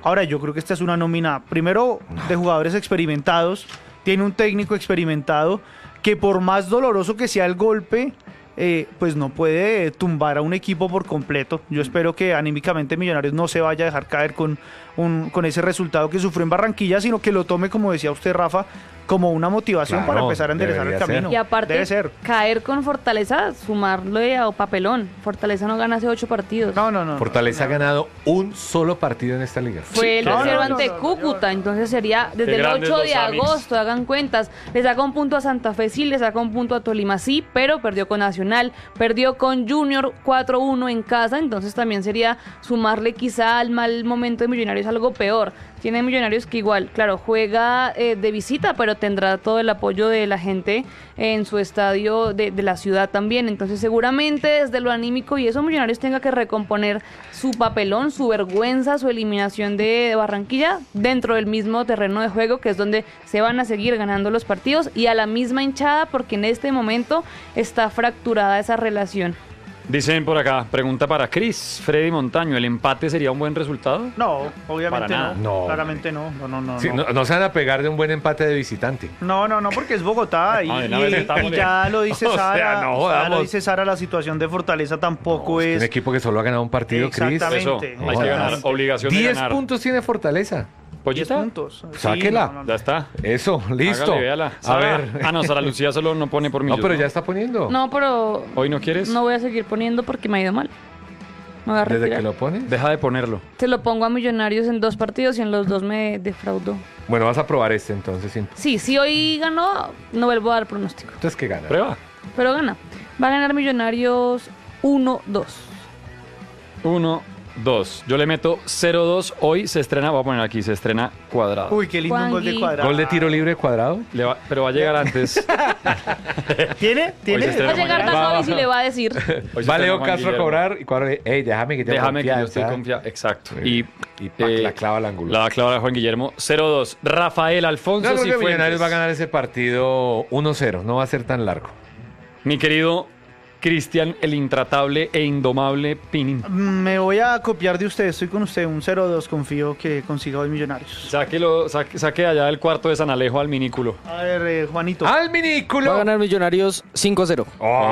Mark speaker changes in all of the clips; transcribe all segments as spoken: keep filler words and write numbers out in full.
Speaker 1: Ahora, yo creo que esta es una nómina, primero, de jugadores experimentados, tiene un técnico experimentado, que por más doloroso que sea el golpe, eh, pues no puede tumbar a un equipo por completo. Yo espero que anímicamente Millonarios no se vaya a dejar caer con, un, con ese resultado que sufrió en Barranquilla, sino que lo tome, como decía usted, Rafa, como una motivación
Speaker 2: Claro,
Speaker 1: para empezar a enderezar el camino.
Speaker 3: Y aparte,
Speaker 1: Debe ser.
Speaker 3: caer con Fortaleza, sumarle a papelón. Fortaleza no gana hace ocho partidos.
Speaker 1: No, no, no.
Speaker 2: Fortaleza
Speaker 1: no, no.
Speaker 2: ha ganado un solo partido en esta liga.
Speaker 3: Fue el
Speaker 1: no,
Speaker 3: cero
Speaker 1: no, no,
Speaker 3: ante
Speaker 1: no, no,
Speaker 3: Cúcuta,
Speaker 1: no.
Speaker 3: entonces sería desde
Speaker 4: Qué
Speaker 3: el
Speaker 4: grandes
Speaker 3: ocho de
Speaker 4: los Amix.
Speaker 3: agosto, hagan cuentas. Le saca un punto a Santa Fe, sí, le saca un punto a Tolima, sí, pero perdió con Nacional, perdió con Junior cuatro uno en casa, entonces también sería sumarle quizá al mal momento de Millonarios algo peor. Tiene Millonarios que igual, claro, juega eh, de visita, pero tendrá todo el apoyo de la gente en su estadio de, de la ciudad también. Entonces seguramente desde lo anímico y eso Millonarios tenga que recomponer su papelón, su vergüenza, su eliminación de, de Barranquilla dentro del mismo terreno de juego, que es donde se van a seguir ganando los partidos, y a la misma hinchada, porque en este momento está fracturada esa relación.
Speaker 4: Dicen por acá, pregunta para Cris, Freddy Montaño, ¿el empate sería un buen resultado?
Speaker 1: No, obviamente
Speaker 4: Para nada.
Speaker 1: no.
Speaker 2: No,
Speaker 1: Claramente no. No, no, no.
Speaker 2: Sí,
Speaker 1: no.
Speaker 2: no, no se van a pegar de un buen empate de visitante.
Speaker 1: No, no, no, porque es Bogotá y,
Speaker 4: No, de una
Speaker 1: y-
Speaker 4: vez
Speaker 1: y
Speaker 4: estamos
Speaker 1: ya lo dice
Speaker 2: O sea,
Speaker 1: Sara,
Speaker 2: no
Speaker 1: ya
Speaker 2: jodamos.
Speaker 1: lo dice Sara, la situación de Fortaleza tampoco
Speaker 2: Es
Speaker 1: es...
Speaker 2: un equipo que solo ha ganado un partido, Cris.
Speaker 1: Exactamente.
Speaker 4: Eso, hay que ganar, obligación de
Speaker 2: diez
Speaker 4: ganar.
Speaker 2: puntos tiene Fortaleza.
Speaker 1: diez
Speaker 4: ¿Pollita?
Speaker 1: puntos. Sí,
Speaker 2: Sáquela.
Speaker 1: no, no, no.
Speaker 4: Ya está.
Speaker 2: Eso, listo.
Speaker 4: Hágale, véala.
Speaker 2: A
Speaker 4: Sara-
Speaker 2: ver.
Speaker 4: Ah, no, Sara Lucía solo no pone por mí.
Speaker 2: No, pero ya está poniendo.
Speaker 3: No, pero
Speaker 4: ¿Hoy no quieres?
Speaker 3: no voy a seguir poniendo porque me ha ido mal. Me voy a
Speaker 2: Desde
Speaker 3: retirar.
Speaker 2: que lo pones.
Speaker 4: Deja de ponerlo.
Speaker 3: Se lo pongo a Millonarios en dos partidos y en los dos me defraudó.
Speaker 2: Bueno, vas a probar este entonces. Sí.
Speaker 3: Sí, si hoy ganó, no vuelvo a dar pronóstico.
Speaker 2: Entonces, ¿qué gana?
Speaker 4: Prueba.
Speaker 3: Pero gana. Va a ganar Millonarios uno dos.
Speaker 4: Uno, dos. Yo le meto cero dos. Hoy se estrena, voy a poner aquí, se estrena Cuadrado.
Speaker 1: Uy, qué lindo un gol de
Speaker 3: Juangui.
Speaker 1: Cuadrado.
Speaker 2: Gol de tiro libre cuadrado.
Speaker 4: Le va- pero va a llegar antes.
Speaker 1: ¿Tiene? ¿Tiene?
Speaker 4: se estrena
Speaker 3: Va a llegar
Speaker 4: mañana.
Speaker 3: Dazovic y le va a decir.
Speaker 4: Hoy se
Speaker 2: Va
Speaker 4: estrena
Speaker 2: Leo
Speaker 4: Juan
Speaker 2: Castro a
Speaker 4: Guillermo.
Speaker 2: cobrar y cuadro. Ey, déjame que te
Speaker 4: Déjame que yo estoy
Speaker 2: confianza.
Speaker 4: confiado. Exacto.
Speaker 2: Sí.
Speaker 4: Y,
Speaker 2: Y pa- la clava al ángulo.
Speaker 4: La clava de Juan Guillermo. cero dos. Rafael Alfonso
Speaker 2: Yo creo que
Speaker 4: Cifuentes.
Speaker 2: Millonarios va a ganar ese partido uno cero. No va a ser tan largo.
Speaker 4: Mi querido Cristian, el intratable e indomable Pinin.
Speaker 1: Me voy a copiar de usted, estoy con usted, un cero dos, confío que consiga hoy Millonarios.
Speaker 4: Sáquelo, saque, saque allá del cuarto de San Alejo al minículo.
Speaker 1: A ver, eh, Juanito.
Speaker 2: ¡Al
Speaker 5: Va a
Speaker 2: minículo!
Speaker 5: ganar Millonarios cinco cero.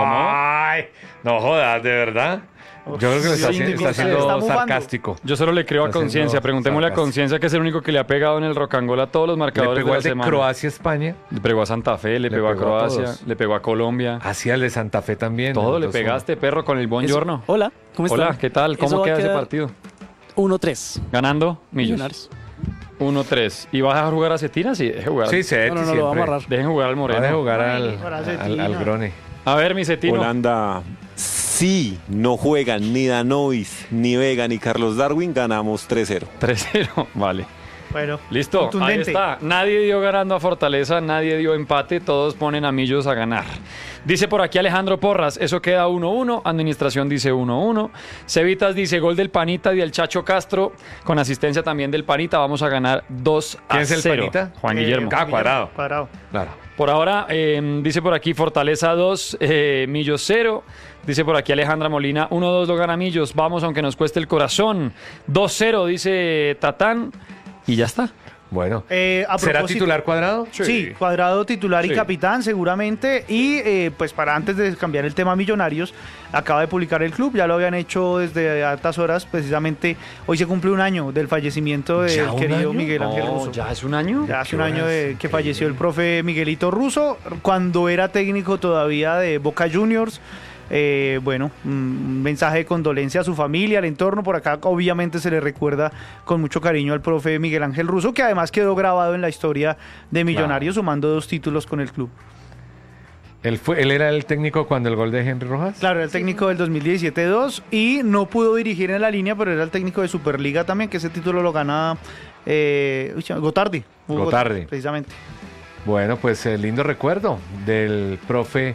Speaker 2: ¡Ay! No jodas, ¿de verdad? Yo creo que lo está,
Speaker 4: Sí,
Speaker 2: haci- está
Speaker 4: se
Speaker 2: haciendo
Speaker 1: está mufando.
Speaker 2: sarcástico.
Speaker 4: Yo solo le creo a
Speaker 2: Está haciendo
Speaker 4: Conciencia. Preguntémosle a
Speaker 2: sarcástico.
Speaker 4: Conciencia, que es el único que le ha pegado en el Rocangol a todos los
Speaker 2: Le
Speaker 4: marcadores
Speaker 2: pegó
Speaker 4: de
Speaker 2: al
Speaker 4: la
Speaker 2: de
Speaker 4: semana.
Speaker 2: Croacia, España.
Speaker 4: Le pegó a Santa Fe, le,
Speaker 2: Le
Speaker 4: pegó a
Speaker 2: pegó a
Speaker 4: Croacia,
Speaker 2: todos.
Speaker 4: le pegó a Colombia.
Speaker 2: Hacia el de Santa Fe también.
Speaker 4: Todo le
Speaker 2: dos uno.
Speaker 4: pegaste, perro, con el buongiorno.
Speaker 5: Hola, ¿cómo están?
Speaker 4: Hola, ¿qué tal?
Speaker 5: Eso
Speaker 4: ¿Cómo
Speaker 5: va a
Speaker 4: queda ese
Speaker 5: quedar
Speaker 4: partido?
Speaker 5: uno tres.
Speaker 4: Ganando, Millos.
Speaker 5: Millonarios.
Speaker 4: uno tres. ¿Y vas a jugar a Cetina? Sí, deje jugar.
Speaker 2: Sí, Seti
Speaker 5: No, no, no, lo
Speaker 2: siempre.
Speaker 5: va a amarrar.
Speaker 4: Dejen jugar al
Speaker 2: Va
Speaker 4: Moreno.
Speaker 2: a jugar
Speaker 1: Ay,
Speaker 2: al,
Speaker 1: para
Speaker 2: al,
Speaker 1: Cetina.
Speaker 2: al Grone.
Speaker 4: A ver, mi Cetino.
Speaker 6: Holanda, si no juegan ni Danovis, ni Vega, ni Carlos Darwin, ganamos tres cero.
Speaker 4: tres cero. Vale.
Speaker 1: Bueno,
Speaker 4: Listo, ahí
Speaker 1: contundente.
Speaker 4: está. Nadie dio ganando a Fortaleza, nadie dio empate, todos ponen a Millos a ganar. Dice por aquí Alejandro Porras, eso queda uno uno, Administración dice uno uno, Cevitas dice gol del Panita y del Chacho Castro, con asistencia también del Panita, vamos a ganar dos a
Speaker 2: ¿Quién es el
Speaker 4: cero.
Speaker 2: Panita?
Speaker 4: Juan
Speaker 1: Eh,
Speaker 4: Guillermo.
Speaker 2: Ah, Cuadrado.
Speaker 1: Cuadrado.
Speaker 2: Claro.
Speaker 4: Por ahora, eh, dice por aquí Fortaleza dos, eh, Millos cero. Dice por aquí Alejandra Molina, uno dos lo gana Millos, vamos aunque nos cueste el corazón. dos cero, dice Tatán, y ya está.
Speaker 2: Bueno.
Speaker 1: Eh, a
Speaker 2: ¿Será
Speaker 1: propósito-
Speaker 2: titular Cuadrado?
Speaker 1: Sí, Cuadrado titular y
Speaker 4: Sí.
Speaker 1: capitán seguramente. Y eh, pues para antes de cambiar el tema Millonarios, acaba de publicar el club, ya lo habían hecho desde altas horas, precisamente hoy se cumple un año del fallecimiento del
Speaker 2: ¿Ya un
Speaker 1: querido
Speaker 2: año?
Speaker 1: Miguel Ángel
Speaker 4: No,
Speaker 1: Russo.
Speaker 4: ¿ya es un año?
Speaker 1: Ya hace
Speaker 2: ¿Qué
Speaker 1: un año
Speaker 2: horas?
Speaker 1: de que falleció el profe Miguelito Russo, cuando era técnico todavía de Boca Juniors. Eh, bueno, un mensaje de condolencia a su familia, al entorno. Por acá obviamente se le recuerda con mucho cariño al profe Miguel Ángel Russo, que además quedó grabado en la historia de Millonarios, sumando dos títulos con el club.
Speaker 2: ¿Él, fue, ¿Él era el técnico cuando el gol de Henry Rojas?
Speaker 1: Claro, era el técnico del dos mil diecisiete dos y no pudo dirigir en la línea, pero era el técnico de Superliga también, que ese título lo gana eh, uy, Gotardi. Hugo
Speaker 2: Gotardi.
Speaker 1: Precisamente.
Speaker 2: Bueno, pues el lindo recuerdo del profe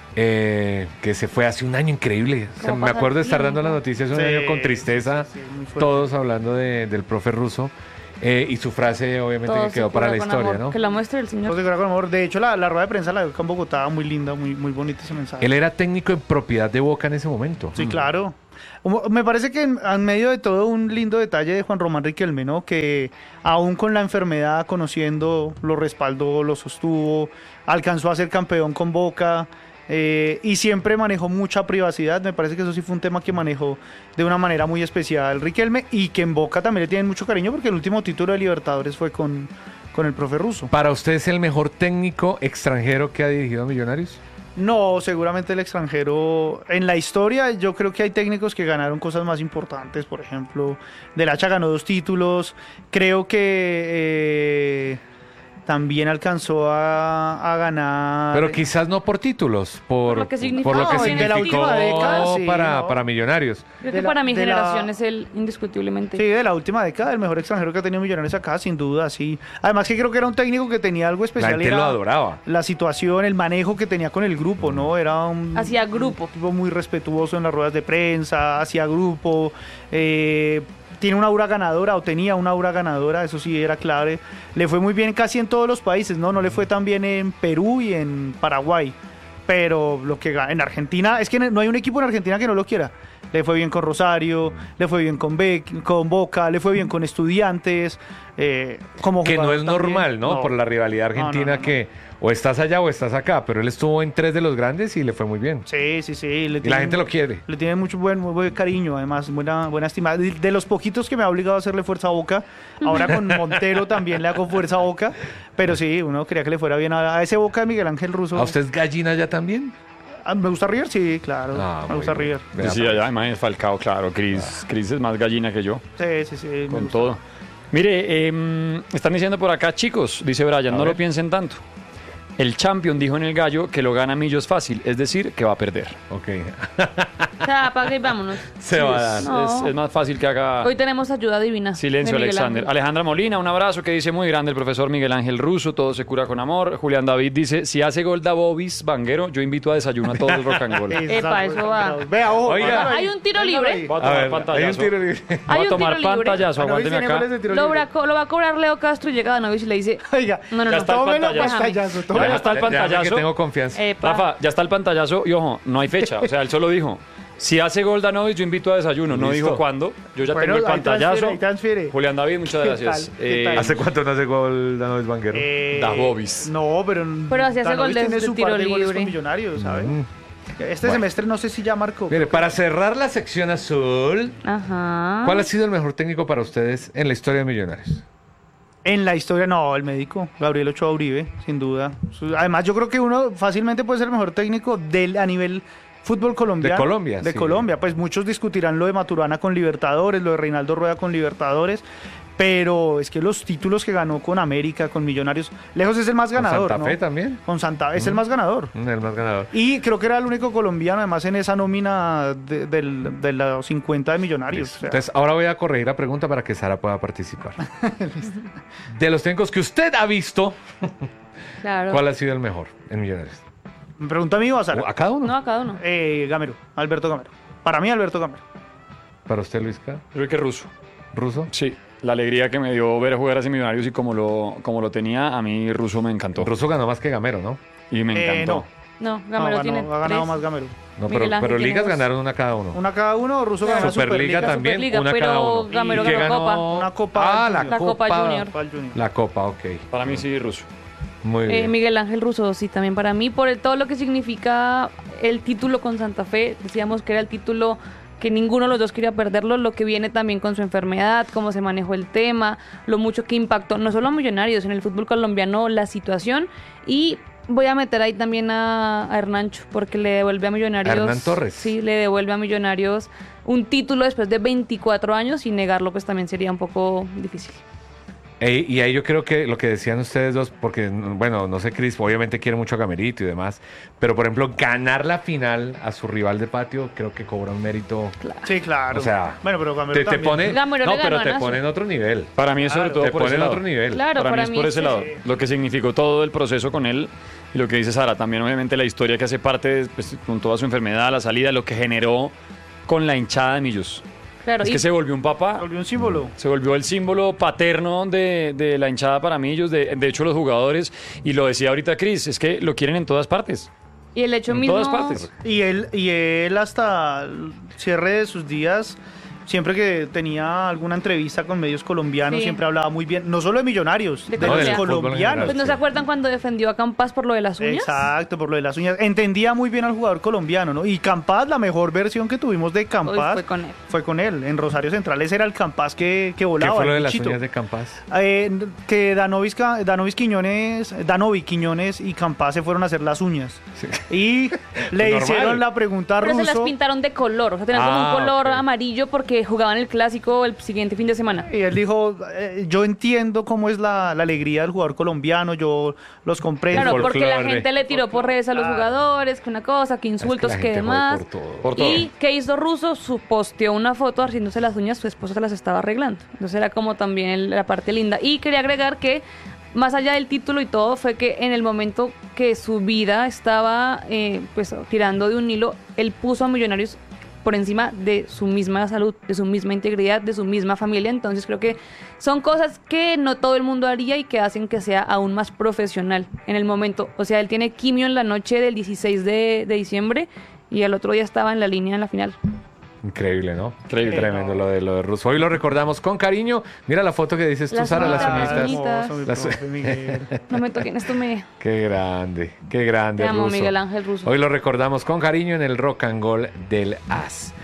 Speaker 2: eh, que se fue hace un año increíble. O sea,
Speaker 3: ¿Cómo
Speaker 2: me
Speaker 3: pasa
Speaker 2: acuerdo de
Speaker 3: el
Speaker 2: estar dando
Speaker 3: tiempo?
Speaker 2: las noticias un
Speaker 1: Sí,
Speaker 2: año con tristeza,
Speaker 1: sí, sí, muy fuerte.
Speaker 2: todos hablando de- del profe Russo. Eh, y su frase obviamente
Speaker 3: Todo
Speaker 2: que
Speaker 3: se
Speaker 2: quedó para
Speaker 3: cura
Speaker 2: la
Speaker 3: con
Speaker 2: historia,
Speaker 3: amor.
Speaker 2: ¿no?
Speaker 3: Que la muestre el señor.
Speaker 1: José Correa con amor. De hecho, la, la rueda de prensa la dio acá en Bogotá, muy linda, muy, muy bonita ese mensaje.
Speaker 2: Él era técnico en propiedad de Boca en ese momento.
Speaker 1: Sí, claro. Como- Me parece que en, en medio de todo un lindo detalle de Juan Román Riquelme, ¿no? Que aún con la enfermedad, conociendo, lo respaldó, lo sostuvo, alcanzó a ser campeón con Boca eh, y siempre manejó mucha privacidad. Me parece que eso sí fue un tema que manejó de una manera muy especial Riquelme y que en Boca también le tienen mucho cariño porque el último título de Libertadores fue con, con el profe Russo.
Speaker 2: ¿Para usted es el mejor técnico extranjero que ha dirigido a Millonarios?
Speaker 1: No, seguramente el extranjero. En la historia, yo creo que hay técnicos que ganaron cosas más importantes. Por ejemplo, Del Hacha ganó dos títulos. Creo que eh, también alcanzó a, a ganar.
Speaker 2: Pero quizás no por títulos, por,
Speaker 3: Por lo que significó,
Speaker 2: por lo que
Speaker 3: no,
Speaker 1: de la
Speaker 2: significó
Speaker 1: última década, sí,
Speaker 2: para,
Speaker 1: no.
Speaker 2: para Millonarios.
Speaker 3: Creo
Speaker 1: De
Speaker 3: que
Speaker 1: la-
Speaker 3: para mi
Speaker 1: de la-
Speaker 3: generación es el indiscutiblemente.
Speaker 1: Sí, de la última década, el mejor extranjero que ha tenido Millonarios acá, sin duda, sí. Además que creo que era un técnico que tenía algo
Speaker 2: La
Speaker 1: especial.
Speaker 2: gente
Speaker 1: era
Speaker 2: lo adoraba.
Speaker 1: La situación, el manejo que tenía con el grupo, ¿no? Era un,
Speaker 3: Hacía grupo.
Speaker 1: un tipo muy respetuoso en las ruedas de prensa, hacía grupo, eh, tiene una aura ganadora o tenía una aura ganadora, eso sí era clave. Le fue muy bien casi en todos los países, ¿no? No le fue tan bien en Perú y en Paraguay, pero lo que ga- en Argentina, es que no hay un equipo en Argentina que no lo quiera. Le fue bien con Rosario, le fue bien con, Be con Boca, le fue bien con Estudiantes. Eh, como
Speaker 2: Que no
Speaker 1: jugador
Speaker 2: es
Speaker 1: también.
Speaker 2: normal, ¿no? Por la rivalidad
Speaker 1: No, no,
Speaker 2: argentina
Speaker 1: no, no.
Speaker 2: que o estás allá o estás acá, pero él estuvo en tres de los grandes y le fue muy bien.
Speaker 1: Sí, sí, sí. Le
Speaker 2: Y la
Speaker 1: tienen-
Speaker 2: gente lo quiere.
Speaker 1: Le tiene mucho buen, muy buen cariño, además, buena, buena estima. De, de los poquitos que me ha obligado a hacerle fuerza a Boca, ahora con Montero también le hago fuerza a Boca, pero sí, uno quería que le fuera bien a, a ese Boca de Miguel Ángel Russo.
Speaker 2: ¿A usted es gallina ya también?
Speaker 1: Ah, ¿me gusta River? Sí, claro,
Speaker 2: Ah,
Speaker 1: me
Speaker 2: muy
Speaker 1: gusta
Speaker 2: bien.
Speaker 1: River.
Speaker 2: Vea,
Speaker 4: Sí, allá además es Falcao, claro. Cris, Cris es más gallina que yo,
Speaker 1: Sí, sí, sí. me
Speaker 4: con
Speaker 1: gusta.
Speaker 4: todo. Mire, em, están diciendo por acá, chicos, dice Brian,
Speaker 2: A
Speaker 4: no
Speaker 2: ver.
Speaker 4: lo piensen tanto. El champion dijo en el gallo que lo gana Millos fácil, es decir, que va a perder.
Speaker 2: Ok.
Speaker 3: O sea, apaga y vámonos.
Speaker 2: Se va a dar.
Speaker 4: Es,
Speaker 3: No.
Speaker 4: es- es más fácil que haga
Speaker 3: Hoy tenemos ayuda divina.
Speaker 4: silencio,
Speaker 3: de Miguel
Speaker 4: Alexander.
Speaker 3: Ángel.
Speaker 4: Alejandra Molina, un abrazo que dice muy grande el profesor Miguel Ángel Russo, todo se cura con amor. Julián David dice, si hace gol da Bobis, Vanguero, yo invito a desayuno a todo el rock and roll.
Speaker 1: Exacto,
Speaker 3: Epa, eso va.
Speaker 1: Vea, ojo.
Speaker 2: Oiga.
Speaker 1: póngalo ahí,
Speaker 3: Hay un tiro
Speaker 1: póngalo
Speaker 3: libre.
Speaker 1: ahí.
Speaker 4: Voy a
Speaker 2: A
Speaker 4: tomar
Speaker 2: ver, hay un
Speaker 4: pantallazo.
Speaker 2: tiro libre.
Speaker 4: Voy
Speaker 3: Hay
Speaker 4: a
Speaker 3: un
Speaker 4: tomar
Speaker 3: tiro libre.
Speaker 4: pantallazo,
Speaker 1: Ah, no,
Speaker 4: aguánteme
Speaker 1: ¿tiene
Speaker 4: acá.
Speaker 1: goles de tiro
Speaker 3: Lo,
Speaker 1: libre?
Speaker 3: va- lo va a cobrar Leo Castro y llega Danovich y le dice,
Speaker 1: Oiga,
Speaker 3: no, no,
Speaker 4: Ya
Speaker 3: no.
Speaker 4: está el
Speaker 1: tómelo
Speaker 4: pantallazo.
Speaker 1: pantallazo,
Speaker 4: Ya
Speaker 1: tómelo.
Speaker 4: está el
Speaker 2: Déjame
Speaker 4: pantallazo.
Speaker 2: que tengo confianza.
Speaker 3: Epa.
Speaker 4: Rafa, ya está el pantallazo y ojo, no hay fecha. O sea, él solo dijo, si hace gol Danovic, yo invito a desayuno. No
Speaker 2: Listo.
Speaker 4: dijo cuándo. Yo ya
Speaker 1: Bueno,
Speaker 4: tengo el
Speaker 1: ahí transfiere,
Speaker 4: pantallazo.
Speaker 1: ahí transfiere.
Speaker 4: Julián David, muchas
Speaker 1: ¿Qué
Speaker 4: gracias.
Speaker 1: tal? ¿Qué
Speaker 4: Eh,
Speaker 1: tal?
Speaker 2: ¿Hace cuánto no hace gol Danovis Vanguero?
Speaker 1: Eh,
Speaker 4: Da Bobis.
Speaker 1: No, pero.
Speaker 3: Pero así hace
Speaker 1: Danovic
Speaker 3: gol de-
Speaker 1: tiene
Speaker 3: de
Speaker 1: su
Speaker 3: tiro
Speaker 1: par de goles
Speaker 3: libre.
Speaker 1: con Millonarios, ¿sabes?
Speaker 2: Mm.
Speaker 1: Este
Speaker 2: Bueno.
Speaker 1: semestre no sé si ya marcó.
Speaker 2: Mire, para cerrar la sección azul,
Speaker 3: Ajá.
Speaker 2: ¿cuál ha sido el mejor técnico para ustedes en la historia de Millonarios?
Speaker 1: En la historia, no, el médico, Gabriel Ochoa Uribe, sin duda. Su- Además, yo creo que uno fácilmente puede ser el mejor técnico del, a nivel fútbol colombiano.
Speaker 2: De Colombia,
Speaker 1: De
Speaker 2: sí.
Speaker 1: Colombia. Pues muchos discutirán lo de Maturana con Libertadores, lo de Reinaldo Rueda con Libertadores. Pero es que los títulos que ganó con América, con Millonarios, lejos es el más
Speaker 2: ¿Con
Speaker 1: ganador.
Speaker 2: Santa
Speaker 1: ¿no?
Speaker 2: Fe también?
Speaker 1: Con Santa es el más ganador.
Speaker 2: Mm, El más ganador.
Speaker 1: Y creo que era el único colombiano, además, en esa nómina de, del- de los cincuenta de Millonarios. O sea,
Speaker 2: Entonces, ahora voy a corregir la pregunta para que Sara pueda participar. De los técnicos que usted ha visto,
Speaker 3: Claro.
Speaker 2: ¿cuál ha sido el mejor en Millonarios?
Speaker 1: ¿me pregunta a mí o a Sara?
Speaker 2: ¿A cada uno?
Speaker 3: No, a cada uno.
Speaker 1: Eh, Gamero, Alberto Gamero. Para mí, Alberto Gamero.
Speaker 2: ¿Para usted, Luisca?
Speaker 4: Yo creo que ruso.
Speaker 2: ¿Ruso?
Speaker 4: Sí. La alegría que me dio ver jugar a ese Millonarios y como lo, como lo tenía, a mí Russo me encantó.
Speaker 2: Ruso ganó más que Gamero, ¿no?
Speaker 4: Y me
Speaker 1: Eh,
Speaker 4: encantó.
Speaker 3: No,
Speaker 1: No,
Speaker 3: Gamero
Speaker 1: ganó-
Speaker 3: tiene
Speaker 1: ha ganado
Speaker 3: tres.
Speaker 1: más Gamero.
Speaker 2: No,
Speaker 3: Miguel
Speaker 2: pero,
Speaker 3: Ángel
Speaker 2: pero
Speaker 3: tiene
Speaker 2: ligas
Speaker 3: dos.
Speaker 2: ganaron una cada uno.
Speaker 1: Una cada uno, Russo ganó
Speaker 2: Superliga
Speaker 1: Superliga,
Speaker 2: también,
Speaker 3: Superliga,
Speaker 2: una
Speaker 3: pero
Speaker 2: cada uno.
Speaker 3: Gamero
Speaker 2: ¿Y qué
Speaker 3: ganó Copa.
Speaker 1: Una Copa
Speaker 2: Ah, la,
Speaker 1: Junior.
Speaker 3: La Copa Junior.
Speaker 1: Copa Junior.
Speaker 2: La Copa, ok.
Speaker 4: Para mí sí, Russo.
Speaker 2: Muy
Speaker 3: Eh,
Speaker 2: bien.
Speaker 3: Miguel Ángel Russo, sí, también para mí, por el- todo lo que significa el título con Santa Fe, decíamos que era el título que ninguno de los dos quería perderlo, lo que viene también con su enfermedad, cómo se manejó el tema, lo mucho que impactó, no solo a Millonarios, en el fútbol colombiano, la situación, y voy a meter ahí también a, a Hernancho, porque le devuelve a Millonarios...
Speaker 2: ¿A Hernán Torres?
Speaker 3: Sí, le devuelve a Millonarios un título después de veinticuatro años, y negarlo pues también sería un poco difícil.
Speaker 2: Ey, y ahí yo creo que lo que decían ustedes dos, porque, bueno, no sé, Cris, obviamente quiere mucho a Gamerito y demás, pero por ejemplo, ganar la final a su rival de patio, creo que cobra un mérito.
Speaker 1: Sí, claro.
Speaker 2: O sea,
Speaker 1: bueno, pero Gamero
Speaker 2: te, te
Speaker 1: también.
Speaker 2: pone.
Speaker 3: Gamero
Speaker 2: No,
Speaker 3: le
Speaker 2: pero
Speaker 3: ganó
Speaker 2: te
Speaker 3: a Nazo.
Speaker 2: pone en otro nivel.
Speaker 4: Para mí es sobre
Speaker 1: Claro,
Speaker 4: todo
Speaker 2: Te
Speaker 4: por
Speaker 2: pone
Speaker 4: ese
Speaker 2: en
Speaker 4: lado.
Speaker 2: otro nivel.
Speaker 3: Claro,
Speaker 4: para,
Speaker 3: para
Speaker 4: mí es
Speaker 3: mí
Speaker 4: por
Speaker 3: es
Speaker 4: ese lado.
Speaker 1: ese.
Speaker 4: Lo que significó todo el proceso con él y lo que dice Sara, también obviamente la historia que hace parte, de, pues, con toda su enfermedad, la salida, lo que generó con la hinchada de Millos.
Speaker 3: Claro,
Speaker 4: Es
Speaker 3: y
Speaker 4: que se volvió un papá,
Speaker 1: Volvió un símbolo.
Speaker 4: se volvió el símbolo paterno de, de la hinchada para Millos, de, de hecho los jugadores, y lo decía ahorita Cris, es que lo quieren en todas partes.
Speaker 3: Y el hecho
Speaker 4: En
Speaker 3: mismo...
Speaker 4: todas partes.
Speaker 1: Y él, y él hasta el cierre de sus días, siempre que tenía alguna entrevista con medios colombianos,
Speaker 3: Sí.
Speaker 1: siempre hablaba muy bien, no solo de Millonarios,
Speaker 3: De
Speaker 1: de,
Speaker 3: Colombia.
Speaker 1: los
Speaker 3: del
Speaker 2: fútbol en
Speaker 1: colombianos.
Speaker 3: Pues, ¿no
Speaker 2: Sí.
Speaker 3: se acuerdan cuando defendió a Campas por lo de las uñas?
Speaker 1: Exacto, por lo de las uñas. Entendía muy bien al jugador colombiano, ¿no? Y Campas, la mejor versión que tuvimos de
Speaker 3: Uy,
Speaker 1: Campas
Speaker 3: fue con él.
Speaker 1: fue con él. En Rosario Central ese era el Campas que, que
Speaker 2: ¿Qué
Speaker 1: volaba.
Speaker 2: fue lo
Speaker 1: el
Speaker 2: de las
Speaker 1: bichito.
Speaker 2: uñas de Campas?
Speaker 1: Eh, que Danovis, Ca- Danovis Quiñones, Danovi Quiñones y Campas se fueron a hacer las uñas. Y le
Speaker 2: Normal.
Speaker 1: hicieron la pregunta a
Speaker 3: Pero se las
Speaker 1: Russo.
Speaker 3: pintaron de color, o sea, tenían como
Speaker 2: Ah,
Speaker 3: un color
Speaker 2: ok.
Speaker 3: amarillo porque jugaban el clásico el siguiente fin de semana.
Speaker 1: Y él dijo, eh, yo entiendo cómo es la, la alegría del jugador colombiano, yo los comprendo.
Speaker 3: Claro, porque la
Speaker 2: folclore.
Speaker 3: gente le tiró por redes a los jugadores, que una cosa, que insultos,
Speaker 2: la
Speaker 3: que,
Speaker 2: gente jode
Speaker 3: demás.
Speaker 2: por todo.
Speaker 4: Por todo.
Speaker 3: Y ¿qué hizo Russo? Su posteó una foto haciéndose las uñas, su esposa se las estaba arreglando. Entonces era como también el- la parte linda. Y quería agregar que, más allá del título y todo, fue que en el momento que su vida estaba eh, pues tirando de un hilo, él puso a Millonarios por encima de su misma salud, de su misma integridad, de su misma familia. Entonces creo que son cosas que no todo el mundo haría y que hacen que sea aún más profesional en el momento. O sea, él tiene quimio en la noche del dieciséis de, de diciembre y el otro día estaba en la línea en la final.
Speaker 2: Increíble, ¿no?
Speaker 4: Increíble.
Speaker 2: Tremendo lo de lo de Russo. Hoy lo recordamos con cariño. Mira la foto que dices tú,
Speaker 3: Las
Speaker 2: Sara, las
Speaker 3: uñitas.
Speaker 2: uñitas.
Speaker 3: uñitas.
Speaker 1: Hermoso, mi
Speaker 2: Las-
Speaker 1: profe Miguel.
Speaker 3: No me toquen, esto me...
Speaker 2: Qué grande, qué grande
Speaker 3: Te amo,
Speaker 2: Russo.
Speaker 3: Miguel Ángel Russo.
Speaker 2: Hoy lo recordamos con cariño en el Rock and Roll del A S.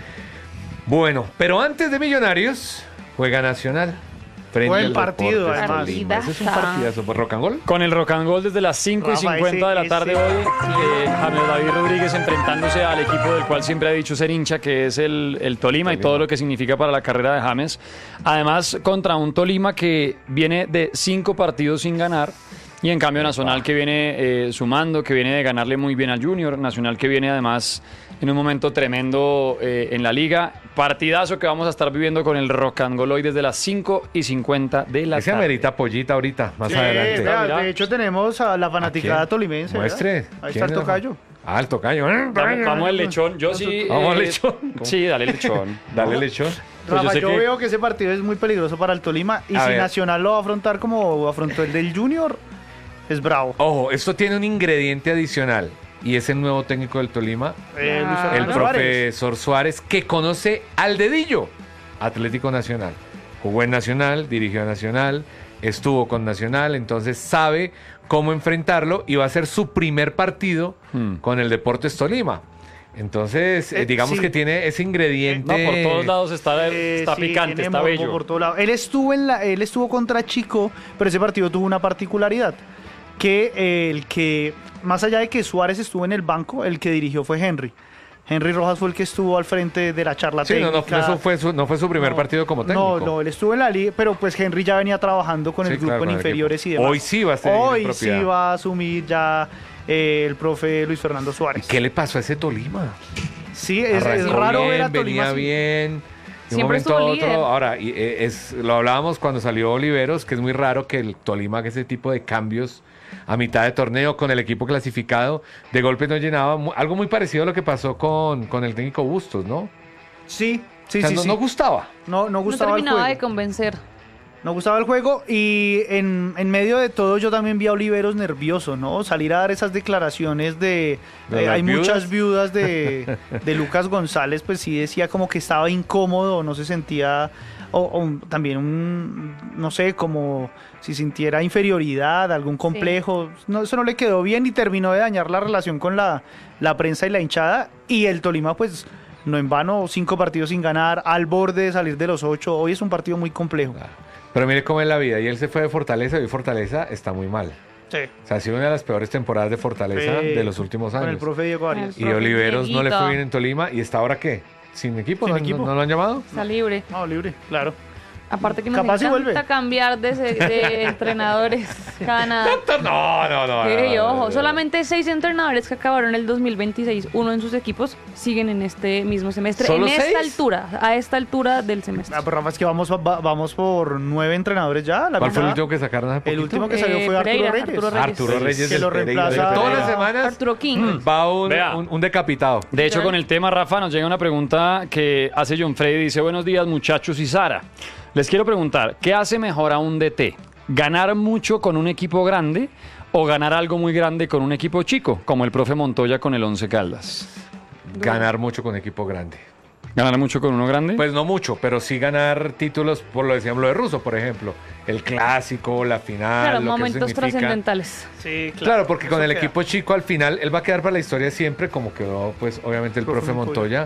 Speaker 2: Bueno, pero antes de Millonarios, juega Nacional. Frente
Speaker 1: Buen
Speaker 2: al
Speaker 1: partido,
Speaker 2: Deportes
Speaker 1: además.
Speaker 2: Tolima. Ese es un
Speaker 3: Partidaza.
Speaker 2: partidazo por Rock and Roll.
Speaker 4: Con el rock and roll desde las cinco y
Speaker 1: Rafa,
Speaker 4: cincuenta de la
Speaker 1: ese-
Speaker 4: tarde
Speaker 1: ese-
Speaker 4: hoy, eh, James David Rodríguez enfrentándose al equipo del cual siempre ha dicho ser hincha, que es el, el Tolima, y
Speaker 2: Tolima.
Speaker 4: todo lo que significa para la carrera de James. Además, contra un Tolima que viene de cinco partidos sin ganar, y en cambio Nacional que viene eh, sumando, que viene de ganarle muy bien al Junior, Nacional que viene además en un momento tremendo eh, en la liga. Partidazo que vamos a estar viviendo con el Rock and Roll hoy desde las cinco y cincuenta de la
Speaker 2: Ese
Speaker 4: tarde.
Speaker 2: amerita pollita ahorita, más
Speaker 1: Sí,
Speaker 2: adelante.
Speaker 1: vea,
Speaker 4: Mira.
Speaker 1: de hecho tenemos a la fanaticada
Speaker 2: ¿A quién?
Speaker 1: tolimense. ¿verdad?
Speaker 2: Muestre.
Speaker 1: Ahí
Speaker 2: ¿Quién
Speaker 1: está el
Speaker 2: es la-
Speaker 1: tocayo.
Speaker 2: Ah, el tocayo.
Speaker 4: Vamos, vamos el lechón. Yo sí.
Speaker 2: Vamos al
Speaker 4: eh,
Speaker 2: lechón.
Speaker 4: Sí, dale el lechón.
Speaker 2: Dale lechón.
Speaker 4: Pues yo
Speaker 1: Rafa,
Speaker 4: sé
Speaker 1: yo,
Speaker 4: que-
Speaker 1: veo que ese partido es muy peligroso para el Tolima y
Speaker 2: A
Speaker 1: si
Speaker 2: ver.
Speaker 1: Nacional lo va a afrontar como afrontó el del Junior, es bravo.
Speaker 2: Ojo, esto tiene un ingrediente adicional y es el nuevo técnico del Tolima,
Speaker 1: Eh, Luis
Speaker 3: Ah,
Speaker 2: el
Speaker 1: Fernando Suárez.
Speaker 2: profesor Suárez, que conoce al dedillo Atlético Nacional. Jugó en Nacional, dirigió a Nacional, estuvo con Nacional, entonces sabe cómo enfrentarlo y va a ser su primer partido
Speaker 4: Hmm.
Speaker 2: con el Deportes Tolima. Entonces, eh,
Speaker 1: Eh,
Speaker 2: digamos
Speaker 1: sí.
Speaker 2: que tiene ese ingrediente.
Speaker 4: No, por todos lados está,
Speaker 1: Eh,
Speaker 4: está
Speaker 1: sí,
Speaker 4: picante,
Speaker 1: tiene
Speaker 4: está
Speaker 1: morbo
Speaker 4: bello.
Speaker 1: por todo lado. Él estuvo en la, él estuvo contra Chico, pero ese partido tuvo una particularidad, que eh, el que más allá de que Suárez estuvo en el banco, el que dirigió fue Henry. Henry Rojas fue el que estuvo al frente de la charla
Speaker 2: Sí, no,
Speaker 1: técnica.
Speaker 2: no, eso fue su, no fue su primer
Speaker 1: No,
Speaker 2: partido como técnico.
Speaker 1: No, no, él estuvo en la liga, pero pues Henry ya venía trabajando con
Speaker 2: Sí,
Speaker 1: el grupo
Speaker 2: claro,
Speaker 1: en
Speaker 2: con el
Speaker 1: inferiores
Speaker 2: equipo.
Speaker 1: y demás.
Speaker 2: Hoy sí va a estar en
Speaker 1: Hoy
Speaker 2: propiedad.
Speaker 1: sí va a asumir ya eh, el profe Luis Fernando
Speaker 2: ¿Y
Speaker 1: Suárez.
Speaker 2: qué le pasó a ese Tolima?
Speaker 1: Sí, es, es
Speaker 2: Arrancó
Speaker 1: raro
Speaker 2: bien,
Speaker 1: ver a
Speaker 2: venía
Speaker 1: Tolima así.
Speaker 2: bien. De un
Speaker 3: Siempre
Speaker 2: momento a
Speaker 3: estuvo
Speaker 2: otro,
Speaker 3: líder.
Speaker 2: ahora, y, eh, es, lo hablábamos cuando salió Oliveros, que es muy raro que el Tolima haga ese tipo de cambios a mitad de torneo con el equipo clasificado. De golpe no llenaba. Mu- Algo muy parecido a lo que pasó con, con el técnico Bustos, ¿no?
Speaker 1: Sí, sí,
Speaker 2: O sea,
Speaker 1: sí,
Speaker 2: no,
Speaker 1: sí.
Speaker 2: no gustaba.
Speaker 1: No, no
Speaker 3: No
Speaker 1: gustaba el
Speaker 3: terminaba
Speaker 1: juego.
Speaker 3: de convencer.
Speaker 1: No gustaba el juego y en, en medio de todo yo también vi a Oliveros nervioso, ¿no? Salir a dar esas declaraciones de...
Speaker 2: ¿De
Speaker 1: eh,
Speaker 2: las
Speaker 1: hay
Speaker 2: viudas?
Speaker 1: muchas viudas de, de Lucas González, pues sí decía como que estaba incómodo, no se sentía... O, o también un, no sé, como si sintiera inferioridad, algún complejo. No, eso no le quedó bien y terminó de dañar la relación con la, la prensa y la hinchada. Y el Tolima, pues, no en vano, cinco partidos sin ganar, al borde de salir de los ocho. Hoy es un partido muy complejo.
Speaker 2: Pero mire cómo es la vida. Y él se fue de Fortaleza y hoy Fortaleza está muy mal.
Speaker 1: Sí.
Speaker 2: O sea, ha sido una de las peores temporadas de Fortaleza
Speaker 1: Sí,
Speaker 2: de los últimos
Speaker 1: Con el
Speaker 2: años.
Speaker 1: profe Diego Arias.
Speaker 2: Y
Speaker 3: Profe
Speaker 2: Oliveros no le
Speaker 3: Dieguito.
Speaker 2: fue bien en Tolima. ¿Y está ahora qué? ¿Sin equipo?
Speaker 1: Sin
Speaker 2: ¿No,
Speaker 1: equipo.
Speaker 2: no- no lo han llamado?
Speaker 3: Está libre.
Speaker 1: No, libre, claro.
Speaker 3: Aparte que nos
Speaker 1: Capaz y
Speaker 3: encanta
Speaker 1: vuelve.
Speaker 3: cambiar de, se- de entrenadores cada nada.
Speaker 2: No, no, no.
Speaker 3: Sí,
Speaker 2: no, no,
Speaker 3: ojo,
Speaker 2: no.
Speaker 3: solamente seis entrenadores que acabaron el dos mil veintiséis, uno en sus equipos, siguen en este mismo semestre.
Speaker 2: ¿Solo
Speaker 3: en esta
Speaker 2: seis?
Speaker 3: altura, a esta altura del semestre.
Speaker 1: Ah, pero Rafa, es que vamos, va- vamos por nueve entrenadores ya. La
Speaker 2: ¿Cuál fue el
Speaker 1: mitad.
Speaker 2: último que sacaron hace
Speaker 1: El
Speaker 2: poquito?
Speaker 1: último que salió
Speaker 3: Eh,
Speaker 1: fue Arturo
Speaker 3: Pereira,
Speaker 1: Reyes.
Speaker 3: Arturo Reyes.
Speaker 2: Arturo Reyes.
Speaker 1: Que
Speaker 2: del
Speaker 1: lo
Speaker 2: Pereira.
Speaker 1: reemplaza-
Speaker 2: Todas las semanas
Speaker 3: Arturo King.
Speaker 2: va un,
Speaker 4: Vea.
Speaker 2: un, un decapitado.
Speaker 4: De hecho,
Speaker 3: Ya.
Speaker 4: con el tema, Rafa, nos llega una pregunta que hace John Freddy. Dice, buenos días, muchachos y Sara. Les quiero preguntar, ¿qué hace mejor a un D T? ¿Ganar mucho con un equipo grande o ganar algo muy grande con un equipo chico, como el profe Montoya con el Once Caldas?
Speaker 2: Ganar mucho con equipo grande.
Speaker 4: ¿Ganar mucho con uno grande?
Speaker 2: Pues no mucho, pero sí ganar títulos, por lo decíamos lo de Russo, por ejemplo. El clásico, la final,
Speaker 3: Claro,
Speaker 2: lo que eso
Speaker 3: momentos
Speaker 2: significa.
Speaker 3: trascendentales.
Speaker 1: Sí,
Speaker 2: Claro, porque con
Speaker 1: eso
Speaker 2: el
Speaker 1: queda.
Speaker 2: equipo chico al final, él va a quedar para la historia siempre, como quedó, pues, obviamente el
Speaker 1: Profe
Speaker 2: profe Montoya.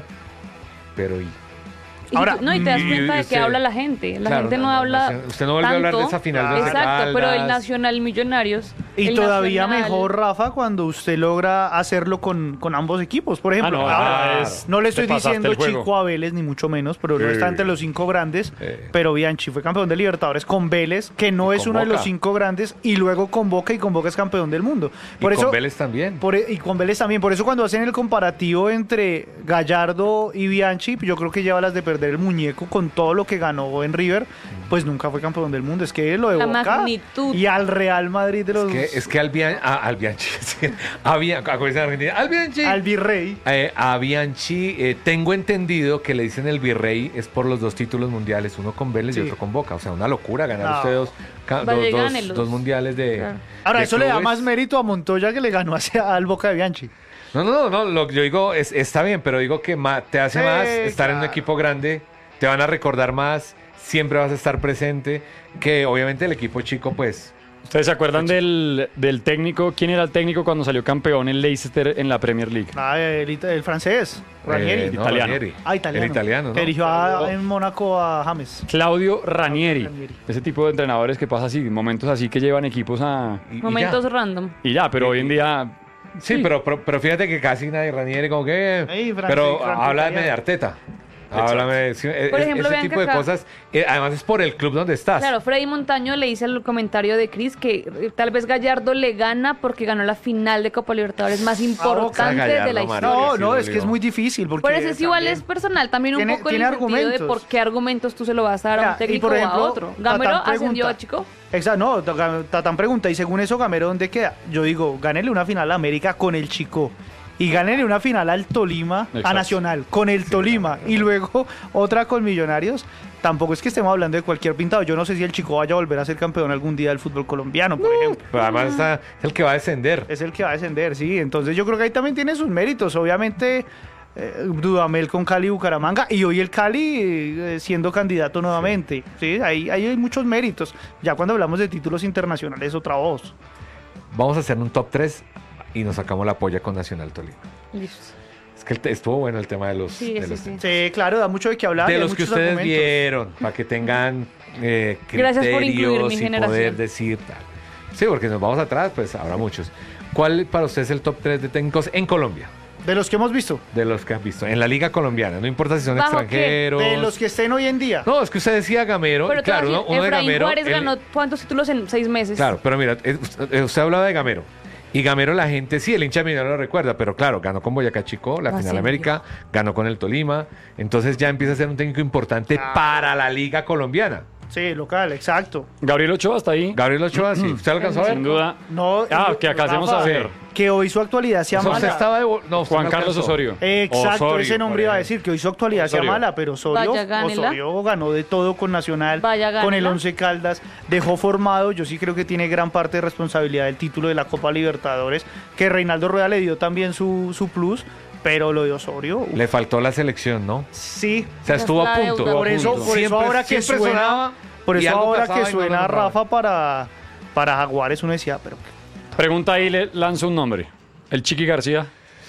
Speaker 2: Pero y.
Speaker 3: Y
Speaker 1: Ahora,
Speaker 3: tú- no, y te das
Speaker 2: y-
Speaker 3: cuenta
Speaker 2: y
Speaker 3: de
Speaker 2: usted-
Speaker 3: que habla la gente. La
Speaker 2: Claro,
Speaker 3: gente no,
Speaker 2: no, no,
Speaker 3: habla.
Speaker 2: no, usted no vuelve a hablar de
Speaker 3: tanto.
Speaker 2: esa final de Once
Speaker 3: Exacto, pero el
Speaker 2: Caldas.
Speaker 3: Nacional Millonarios.
Speaker 1: Y
Speaker 3: el
Speaker 1: todavía
Speaker 3: Nacional-
Speaker 1: mejor, Rafa, cuando usted logra hacerlo con, con ambos equipos. Por ejemplo,
Speaker 4: Ah, no,
Speaker 1: ahora,
Speaker 4: ah, es-
Speaker 1: no le
Speaker 4: te
Speaker 1: estoy
Speaker 4: pasaste
Speaker 1: diciendo
Speaker 4: el juego.
Speaker 1: chico a Vélez, ni mucho menos, pero no
Speaker 2: Sí.
Speaker 1: está entre los cinco grandes.
Speaker 2: Sí.
Speaker 1: Pero Bianchi fue campeón de Libertadores con Vélez, que no
Speaker 2: Y
Speaker 1: es
Speaker 2: con
Speaker 1: uno de los
Speaker 2: Boca.
Speaker 1: cinco grandes, y luego con Boca, y con Boca es campeón del mundo. Por
Speaker 2: y
Speaker 1: eso,
Speaker 2: con Vélez también.
Speaker 1: por e- y con Vélez también. Por eso cuando hacen el comparativo entre Gallardo y Bianchi, yo creo que lleva las de perder el muñeco con todo lo que ganó en River, pues nunca fue campeón del mundo. Es que lo de
Speaker 3: La
Speaker 1: Boca
Speaker 3: magnitud.
Speaker 1: y al Real Madrid de los...
Speaker 2: Que, es que al, Bian- a- al Bianchi, sí, a Bian- acuérdense en Argentina, al Bianchi.
Speaker 1: al virrey.
Speaker 2: Eh, a Bianchi, eh, tengo entendido que le dicen el virrey es por los dos títulos mundiales, uno con Vélez
Speaker 1: Sí.
Speaker 2: y otro con Boca. O sea, una locura ganar
Speaker 1: No.
Speaker 2: ustedes dos, ca-
Speaker 3: Vaya,
Speaker 2: dos, dos-
Speaker 3: gánelos.
Speaker 2: dos mundiales de.
Speaker 3: Claro.
Speaker 1: Ahora,
Speaker 2: de
Speaker 1: eso le da
Speaker 2: clubes.
Speaker 1: más mérito a Montoya que le ganó hacia al Boca de Bianchi.
Speaker 2: No, no, no, no, lo que yo digo es, está bien, pero digo que ma- te hace
Speaker 1: Sí,
Speaker 2: más estar en un
Speaker 1: claro.
Speaker 2: equipo grande, te van a recordar más, siempre vas a estar presente, que obviamente el equipo chico, pues.
Speaker 4: ¿Ustedes se acuerdan del, del técnico? ¿Quién era el técnico cuando salió campeón en Leicester en la Premier League?
Speaker 1: Ah, el, ita- el francés, Ranieri.
Speaker 2: eh, no,
Speaker 4: italiano.
Speaker 2: Ranieri.
Speaker 1: Ah, italiano.
Speaker 2: El italiano, ¿no?
Speaker 1: Que dirigió a- en Mónaco a James.
Speaker 4: Claudio Ranieri.
Speaker 1: Ranieri.
Speaker 4: Ese tipo de entrenadores que pasa así, momentos así que llevan equipos a...
Speaker 2: Y- y
Speaker 3: Momentos
Speaker 2: ya.
Speaker 3: random.
Speaker 4: Y ya, pero hoy en día...
Speaker 2: Sí, Pero, pero, pero fíjate que casi nadie Ranieri como que...
Speaker 1: Ey, Franco-
Speaker 2: pero
Speaker 1: Franco
Speaker 2: háblame
Speaker 1: italiano.
Speaker 2: de Arteta. Háblame de sí, es-
Speaker 3: Por ejemplo,
Speaker 2: ese
Speaker 3: vean
Speaker 2: tipo
Speaker 3: que
Speaker 2: de
Speaker 3: acá-
Speaker 2: cosas. eh, además es por el club donde estás.
Speaker 3: Claro, Freddy Montaño le dice el comentario de Cris que eh, tal vez Gallardo le gana porque ganó la final de Copa Libertadores más importante
Speaker 2: Gallardo,
Speaker 3: de la
Speaker 2: Mario.
Speaker 3: historia.
Speaker 1: No,
Speaker 2: sí,
Speaker 1: no,
Speaker 2: lo
Speaker 1: es que
Speaker 2: digo.
Speaker 1: es muy difícil. Porque
Speaker 3: Por eso es igual,
Speaker 1: también-
Speaker 3: es personal también un
Speaker 1: Tiene-
Speaker 3: poco en
Speaker 1: tiene
Speaker 3: el sentido de
Speaker 1: argumentos.
Speaker 3: por qué argumentos tú se lo vas a dar a
Speaker 1: Mira,
Speaker 3: un
Speaker 1: y
Speaker 3: técnico
Speaker 1: por
Speaker 3: o a
Speaker 1: ejemplo,
Speaker 3: otro. Gamero
Speaker 1: Tatán
Speaker 3: ascendió
Speaker 1: pregunta-
Speaker 3: a Chico.
Speaker 1: Exacto, no, Tatán Tatán pregunta, y según eso, Gamero, ¿dónde queda? Yo digo, gánele una final a América con el Chico. Y gánele una final al Tolima,
Speaker 4: Exacto.
Speaker 1: a Nacional, con el Tolima. Y luego otra con Millonarios. Tampoco es que estemos hablando de cualquier pintado. Yo no sé si el Chico vaya a volver a ser campeón algún día del fútbol colombiano, por ejemplo.
Speaker 2: Pero además está, es el que va a descender.
Speaker 1: Es el que va a descender, sí. Entonces yo creo que ahí también tiene sus méritos. Obviamente, eh, Dudamel con Cali y Bucaramanga. Y hoy el Cali eh, siendo candidato nuevamente. Sí, ahí, ahí hay muchos méritos. Ya cuando hablamos de títulos internacionales es otra voz.
Speaker 2: Vamos a hacer un top tres y nos sacamos la polla con Nacional Tolima.
Speaker 3: Listo.
Speaker 2: Es que el te- estuvo bueno el tema de los,
Speaker 3: Sí,
Speaker 2: de
Speaker 3: sí,
Speaker 2: los,
Speaker 3: sí.
Speaker 1: Sí, claro, da mucho de qué hablar. y
Speaker 2: de
Speaker 1: hay
Speaker 2: los que
Speaker 1: muchos
Speaker 2: ustedes
Speaker 1: argumentos.
Speaker 2: vieron, para que tengan eh,
Speaker 3: Gracias por incluir
Speaker 2: criterios
Speaker 3: mi
Speaker 2: y
Speaker 3: generación.
Speaker 2: poder decir tal. Sí, porque nos vamos atrás, pues habrá muchos. ¿Cuál para usted es el top tres de técnicos en Colombia?
Speaker 1: De los que hemos visto.
Speaker 2: De los que has visto. En la liga colombiana, no importa si son
Speaker 3: ¿Bajo qué?
Speaker 2: extranjeros.
Speaker 1: De los que estén hoy en día.
Speaker 2: No, es que usted decía Gamero.
Speaker 3: Pero
Speaker 2: y claro,
Speaker 3: te voy a
Speaker 2: uno,
Speaker 3: decir,
Speaker 2: uno de
Speaker 3: Efraín
Speaker 2: Gamero.
Speaker 3: Juárez
Speaker 2: él-
Speaker 3: ganó cuántos títulos en seis meses.
Speaker 2: Claro, pero mira, eh, usted, eh, usted hablaba de Gamero. Y Gamero la gente, sí, el hincha millonero lo recuerda, pero claro, ganó con Boyacá Chico, la
Speaker 3: Ah,
Speaker 2: final
Speaker 3: sí,
Speaker 2: América, ganó con el Tolima, entonces ya empieza a ser un técnico importante para la liga colombiana.
Speaker 1: Sí, local, exacto.
Speaker 4: Gabriel Ochoa está ahí.
Speaker 2: Gabriel Ochoa, sí, ¿usted lo alcanzó a ver?
Speaker 4: Sin duda.
Speaker 1: No,
Speaker 4: Ah,
Speaker 1: yo-
Speaker 4: que acá hacemos
Speaker 1: Rafa,
Speaker 4: a ver.
Speaker 1: Que hoy su actualidad sea
Speaker 2: O sea, usted
Speaker 1: mala.
Speaker 2: estaba de... bo- No, usted
Speaker 4: Juan
Speaker 2: no
Speaker 4: Carlos
Speaker 2: alcanzó.
Speaker 4: Osorio.
Speaker 1: Exacto,
Speaker 2: Osorio,
Speaker 1: ese nombre
Speaker 2: por
Speaker 1: iba a
Speaker 2: ejemplo.
Speaker 1: decir que hoy su actualidad sea
Speaker 4: Osorio.
Speaker 1: mala, pero Osorio,
Speaker 3: Vaya, gánela.
Speaker 1: Osorio ganó de todo con Nacional,
Speaker 3: Vaya,
Speaker 1: con el
Speaker 3: gánela.
Speaker 1: Once Caldas, dejó formado, yo sí creo que tiene gran parte de responsabilidad del título de la Copa Libertadores, que Reinaldo Rueda le dio también su, su plus, pero lo de Osorio, uf,
Speaker 2: Le faltó la selección, ¿no?
Speaker 1: sí,
Speaker 2: O sea,
Speaker 3: Ya
Speaker 2: estuvo
Speaker 3: está
Speaker 2: a punto.
Speaker 3: deuda.
Speaker 1: por eso,
Speaker 2: Punto.
Speaker 1: por eso
Speaker 2: Siempre-
Speaker 1: ahora que
Speaker 2: siempre
Speaker 1: suena,
Speaker 2: sonaba
Speaker 1: por
Speaker 2: y
Speaker 1: eso
Speaker 2: algo
Speaker 1: ahora
Speaker 2: pasaba
Speaker 1: que
Speaker 2: y no lo
Speaker 1: suena
Speaker 2: nombraba.
Speaker 1: Rafa para, para Jaguares uno decía, pero
Speaker 4: Pregunta ahí, le lanzo un nombre. El Chiqui García.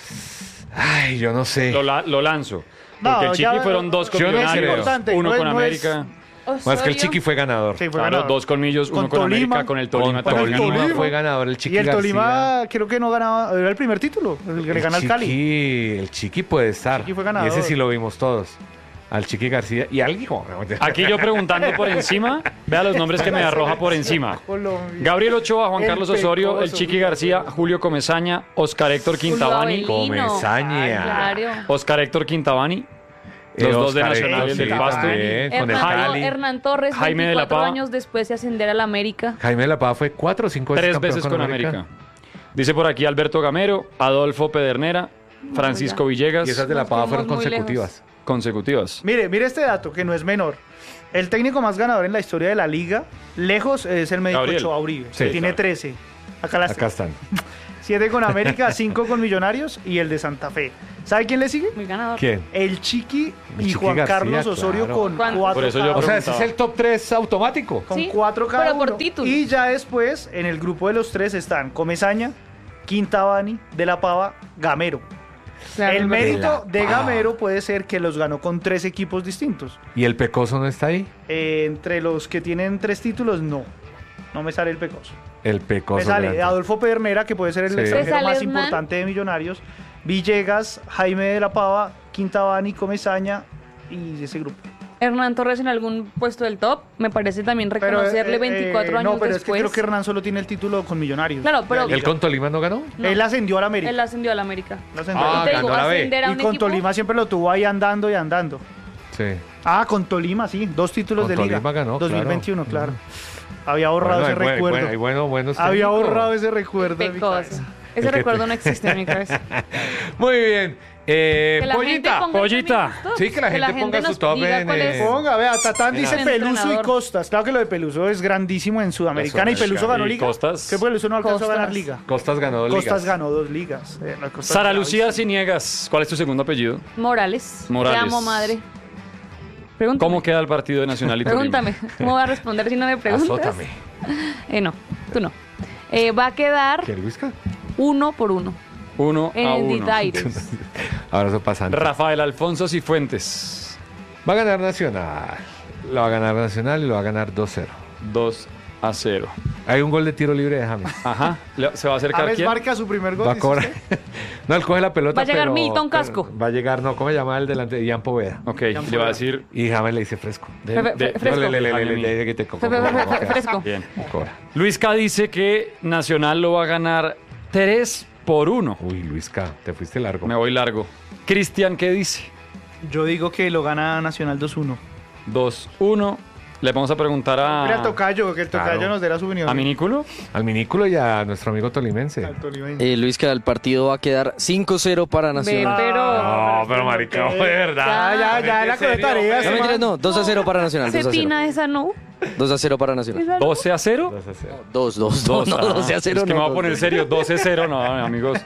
Speaker 2: Ay, yo no sé.
Speaker 4: Lo, la- lo lanzo.
Speaker 1: No,
Speaker 4: Porque el Chiqui
Speaker 1: ya-
Speaker 4: fueron dos con
Speaker 2: Yo no
Speaker 1: es
Speaker 2: creo.
Speaker 4: Millonarios,
Speaker 1: importante,
Speaker 4: uno
Speaker 1: no es-
Speaker 4: con
Speaker 1: no es-
Speaker 4: América.
Speaker 2: Bueno, es que el
Speaker 3: Osorio.
Speaker 2: Chiqui fue ganador.
Speaker 1: sí, fue
Speaker 4: Claro,
Speaker 1: ganador.
Speaker 4: dos colmillos, uno
Speaker 1: Con
Speaker 4: con,
Speaker 1: Tolima.
Speaker 4: América, con el
Speaker 2: Con
Speaker 4: Tolima.
Speaker 1: Bueno, el
Speaker 2: Tolima
Speaker 1: Tolima.
Speaker 2: fue ganador el Chiqui
Speaker 1: Y el
Speaker 2: García.
Speaker 1: Tolima creo que no ganaba, era el primer título, el que le gana al
Speaker 2: Chiqui,
Speaker 1: Cali.
Speaker 2: El Chiqui puede estar.
Speaker 1: Chiqui fue
Speaker 2: y
Speaker 1: ganador.
Speaker 2: ese sí lo vimos todos. Al Chiqui García y al hijo.
Speaker 4: Aquí yo preguntando por encima, vea los nombres que me arroja por encima. Gabriel Ochoa, Juan
Speaker 1: El
Speaker 4: Carlos Osorio, el
Speaker 1: pecoso,
Speaker 4: Chiqui
Speaker 1: sí,
Speaker 4: García,
Speaker 1: sí.
Speaker 4: Julio Comesaña, Oscar Héctor Quintabani,
Speaker 3: Julio Avelino.
Speaker 2: Comesaña.
Speaker 3: Claro.
Speaker 4: Oscar Héctor Quintabani,
Speaker 2: Eh,
Speaker 4: los dos de
Speaker 2: Oscar
Speaker 4: Nacional y el
Speaker 2: Héctor,
Speaker 4: del
Speaker 2: sí,
Speaker 4: Pasto.
Speaker 2: también, con el
Speaker 3: Hernán,
Speaker 2: Cali.
Speaker 3: Hernán Torres,
Speaker 4: Jaime de la
Speaker 3: veinticuatro
Speaker 4: Pava.
Speaker 3: años después de ascender a la América.
Speaker 2: Jaime de la Pava fue cuatro o cinco veces
Speaker 4: Tres
Speaker 2: campeón
Speaker 4: veces con América. Dice por aquí Alberto Gamero, Adolfo Pedernera, Francisco
Speaker 3: ya.
Speaker 4: Villegas,
Speaker 2: Y esas de la
Speaker 3: Nos
Speaker 2: Pava
Speaker 3: fuimos
Speaker 2: fueron
Speaker 3: muy
Speaker 2: consecutivas.
Speaker 4: consecutivas.
Speaker 1: Mire, mire este dato que no es menor. El técnico más ganador en la historia de la liga, lejos, es el médico
Speaker 4: Gabriel.
Speaker 1: Ochoa Uribe,
Speaker 4: Sí,
Speaker 1: que tiene
Speaker 4: claro.
Speaker 1: trece. Acá las
Speaker 2: Acá están.
Speaker 1: siete con América, cinco con Millonarios y el de Santa Fe. ¿Sabe quién le sigue?
Speaker 3: Muy ganador.
Speaker 2: ¿Quién?
Speaker 1: El Chiqui
Speaker 2: El
Speaker 1: y
Speaker 2: Chiqui
Speaker 1: Juan
Speaker 2: García,
Speaker 1: Carlos Osorio
Speaker 2: claro.
Speaker 1: con
Speaker 3: ¿Cuántos?
Speaker 1: cuatro
Speaker 4: Por eso yo
Speaker 1: cada
Speaker 2: O
Speaker 1: uno.
Speaker 2: sea, ese es el top tres automático.
Speaker 1: Con
Speaker 3: Sí,
Speaker 1: cuatro cada
Speaker 3: pero por
Speaker 1: uno.
Speaker 3: título.
Speaker 1: Y ya después, en el grupo de los tres están Comesaña, Quintabani, De la Pava, Gamero.
Speaker 3: Claro,
Speaker 1: el
Speaker 3: es verdad.
Speaker 1: mérito
Speaker 2: De
Speaker 1: de
Speaker 2: la Pava.
Speaker 1: Gamero puede ser que los ganó con tres equipos distintos.
Speaker 2: ¿Y el Pecoso no está ahí?
Speaker 1: Eh, entre los que tienen tres títulos, no. No me sale el Pecoso.
Speaker 2: El Pecoso.
Speaker 1: Me sale
Speaker 2: grande.
Speaker 1: Adolfo Pedernera, que puede ser el
Speaker 2: Sí.
Speaker 1: extranjero
Speaker 3: Me sale
Speaker 1: más
Speaker 3: Hernán.
Speaker 1: importante de Millonarios. Villegas, Jaime de la Pava, Quintabani, Comesaña y ese grupo.
Speaker 3: Hernán Torres en algún puesto del top, me parece también reconocerle
Speaker 1: eh,
Speaker 3: veinticuatro
Speaker 1: eh,
Speaker 3: años
Speaker 1: No, pero
Speaker 3: después.
Speaker 1: es que creo que Hernán solo tiene el título con Millonarios.
Speaker 3: Claro, pero
Speaker 2: ¿El con Tolima no ganó?
Speaker 3: no,
Speaker 1: Él ascendió al América.
Speaker 3: él ascendió al América.
Speaker 1: Él ascendió
Speaker 2: Ah,
Speaker 1: al
Speaker 3: Y te digo,
Speaker 2: ganó la B.
Speaker 3: ascender a
Speaker 1: y
Speaker 3: un
Speaker 1: con
Speaker 3: equipo,
Speaker 1: Tolima siempre lo tuvo ahí andando y andando.
Speaker 2: Sí.
Speaker 1: Ah, con Tolima, sí. Dos títulos
Speaker 2: Con
Speaker 1: de liga.
Speaker 2: Tolima ganó,
Speaker 1: dos mil veintiuno, claro. Había ahorrado
Speaker 2: Bueno,
Speaker 1: ese
Speaker 2: hay buen-
Speaker 1: recuerdo.
Speaker 2: hay bueno, buenos
Speaker 1: Había
Speaker 2: técnicos.
Speaker 1: ahorrado ese recuerdo. en mi
Speaker 3: Pecoso.
Speaker 1: cabeza.
Speaker 3: Ese
Speaker 2: El que
Speaker 3: recuerdo
Speaker 2: te-
Speaker 3: no existe en mi cabeza.
Speaker 2: Muy bien. Eh,
Speaker 3: Que la gente
Speaker 2: Pollita.
Speaker 3: ponga
Speaker 4: Pollita.
Speaker 3: también sus tops,
Speaker 2: Sí, que la gente ponga
Speaker 3: nos
Speaker 2: su top
Speaker 3: diga
Speaker 2: en,
Speaker 3: cuál es.
Speaker 2: eh,
Speaker 1: Ponga, vea, Tatán
Speaker 2: En
Speaker 1: dice
Speaker 3: el
Speaker 1: Peluso y
Speaker 3: entrenador.
Speaker 1: Costas. Claro que lo de Peluso es grandísimo en Sudamericana. Y Peluso ganó
Speaker 4: ¿Y
Speaker 1: liga.
Speaker 4: Costas?
Speaker 1: ¿Qué Peluso no alcanzó a ganar
Speaker 3: Costas.
Speaker 1: liga?
Speaker 2: Costas ganó dos
Speaker 1: Costas
Speaker 2: ligas.
Speaker 1: ganó dos ligas. Eh, no, Costas
Speaker 4: Sara
Speaker 1: ganó
Speaker 4: Lucía
Speaker 1: seis.
Speaker 4: Ciniegas, ¿cuál es tu segundo apellido?
Speaker 3: Morales.
Speaker 4: Morales.
Speaker 3: Te amo, madre. Pregúntame.
Speaker 4: ¿Cómo queda el partido de Nacional y Tolima?
Speaker 3: Pregúntame. ¿Cómo va a responder si no me preguntas?
Speaker 2: Azótame.
Speaker 3: Eh, no, tú no. Eh, va a quedar
Speaker 2: ¿Qué, Luisca?
Speaker 3: uno por uno.
Speaker 4: Uno a
Speaker 3: En
Speaker 4: uno.
Speaker 3: Ditaires.
Speaker 2: Abrazo pasante.
Speaker 4: Rafael Alfonso Cifuentes,
Speaker 2: Va a ganar Nacional. Lo va a ganar Nacional y lo va a ganar dos cero.
Speaker 4: dos a cero.
Speaker 2: Hay un gol de tiro libre de James.
Speaker 4: Ajá. Le- ¿Se va a acercar
Speaker 1: James
Speaker 4: quién?
Speaker 1: marca su primer gol.
Speaker 2: Va a
Speaker 1: dice
Speaker 2: cobrar.
Speaker 1: usted.
Speaker 2: No, él coge la pelota.
Speaker 3: Va a llegar
Speaker 2: pero-
Speaker 3: Milton
Speaker 2: pero
Speaker 3: Casco.
Speaker 2: Va a llegar, no, ¿cómo se llama el delante? Ian Poveda.
Speaker 4: Ok, le va a decir...
Speaker 2: Y James le dice fresco.
Speaker 4: de-
Speaker 3: Fe- fe-
Speaker 4: de-
Speaker 3: fresco.
Speaker 2: No, le- le- le-
Speaker 4: Jaime
Speaker 2: le-
Speaker 4: Mí.
Speaker 2: le- le- que te co-
Speaker 3: Fe- fe-
Speaker 2: co-
Speaker 3: fe-
Speaker 2: co-
Speaker 3: fe- fresco.
Speaker 4: Bien.
Speaker 2: Cobra.
Speaker 4: Luisca dice que Nacional lo va a ganar tres por uno.
Speaker 2: Uy, Luisca, te fuiste largo.
Speaker 4: Me voy largo. Cristian, ¿qué dice?
Speaker 1: Yo digo que lo gana Nacional dos uno.
Speaker 4: dos uno. Le vamos a preguntar
Speaker 1: Mira,
Speaker 4: a...
Speaker 1: Tocayo, que el Tocayo
Speaker 2: Claro.
Speaker 1: nos dé la su opinión.
Speaker 4: ¿A Minículo?
Speaker 2: Al minículo y a nuestro amigo tolimense.
Speaker 1: Al Tolimense.
Speaker 5: Eh, Luis, que el partido va a quedar cinco cero para
Speaker 3: Ve,
Speaker 5: Nacional.
Speaker 3: pero...
Speaker 2: No, pero marica, de verdad.
Speaker 1: Ya, ya, ya, la
Speaker 2: ¿En serio,
Speaker 1: tarea,
Speaker 5: No,
Speaker 1: sí,
Speaker 2: hombre?
Speaker 5: mentiras, no, dos a cero para Nacional. dos a cero.
Speaker 3: Cetina esa no.
Speaker 5: dos a cero para Nacional.
Speaker 3: Esa no.
Speaker 4: ¿doce a cero?
Speaker 2: dos a cero.
Speaker 5: dos, dos, dos, no,
Speaker 4: ah,
Speaker 5: doce a cero.
Speaker 4: Es que
Speaker 5: no,
Speaker 4: me voy a
Speaker 5: dos,
Speaker 4: poner
Speaker 5: dos.
Speaker 4: serio. doce a cero, no, amigos.